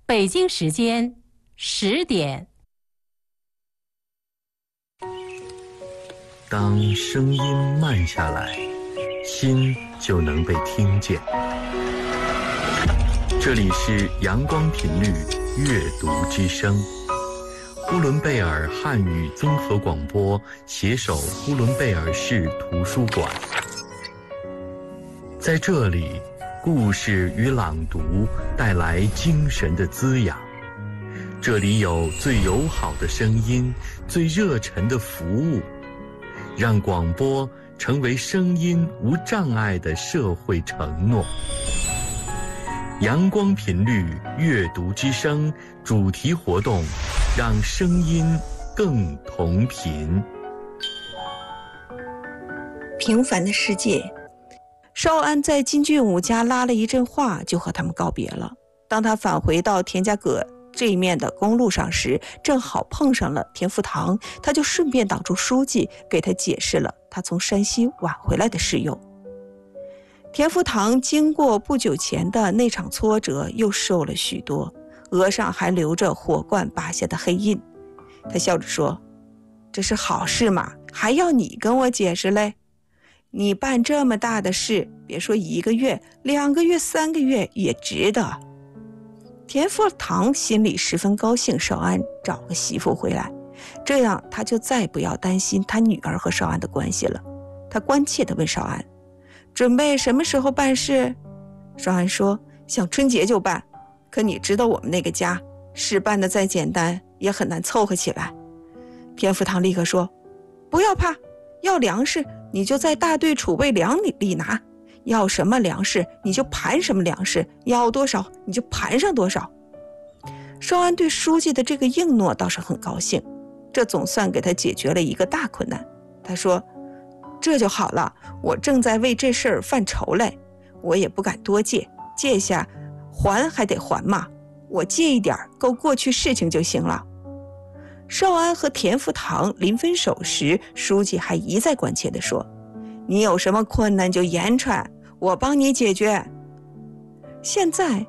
北京时间10点。 当声音慢下来，心就能被听见。这里是阳光频率阅读之声，呼伦贝尔汉语综合广播携手呼伦贝尔市图书馆。在这里，故事与朗读带来精神的滋养。这里有最友好的声音，最热忱的服务，让广播成为声音无障碍的社会承诺。阳光频率阅读之声主题活动，让声音更同频。 平凡的世界，少安在金俊武家拉了一阵话，就和他们告别了。当他返回到田家阁这一面的公路上时，正好碰上了田福堂，他就顺便挡住书记，给他解释了他从山西晚回来的事由。田福堂经过不久前的那场挫折，又瘦了许多，额上还留着火罐拔下的黑印。他笑着说：“这是好事嘛，还要你跟我解释嘞？你办这么大的事，别说1个月、2个月、3个月也值得。”田福堂心里十分高兴少安找个媳妇回来，这样他就再不要担心他女儿和少安的关系了。他关切地问少安：“准备什么时候办事？”少安说：“想春节就办，可你知道我们那个家，事办得再简单也很难凑合起来。”田福堂立刻说：“不要怕，要粮食你就在大队储备粮里拿，要什么粮食你就盘什么粮食，要多少你就盘上多少。”少安对书记的这个应诺倒是很高兴，这总算给他解决了一个大困难。他说：“这就好了，我正在为这事儿犯愁嘞，我也不敢多借，借下还还得还嘛，我借一点够过去事情就行了。”少安和田福堂临分手时，书记还一再关切地说：“你有什么困难就言传，我帮你解决。”现在